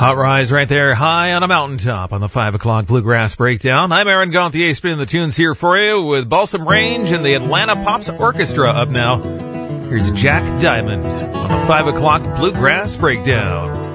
Hot Rise right there, high on a mountaintop on the 5 o'clock Bluegrass Breakdown. I'm Aaron Gonthier, spinning the tunes here for you with Balsam Range and the Atlanta Pops Orchestra up now. Here's Jack Diamond on the 5 o'clock Bluegrass Breakdown.